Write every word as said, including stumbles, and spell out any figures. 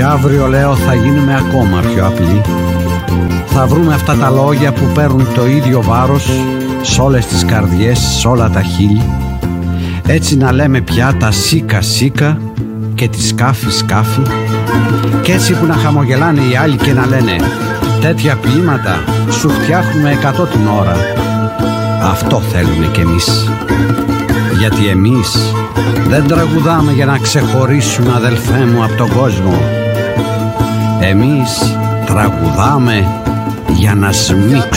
αύριο, λέω, θα γίνουμε ακόμα πιο απλοί. Θα βρούμε αυτά τα λόγια που παίρνουν το ίδιο βάρος σ' όλες τις καρδιές, σ' όλα τα χείλη. Έτσι να λέμε πια τα σίκα σίκα και τη σκάφη σκάφη. Κι έτσι που να χαμογελάνε οι άλλοι και να λένε τέτοια ποίηματα σου φτιάχνουμε εκατό την ώρα. Αυτό θέλουμε κι εμείς. Γιατί εμείς δεν τραγουδάμε για να ξεχωρίσουμε, αδελφέ μου, από τον κόσμο. Εμείς τραγουδάμε για να σμίξουμε.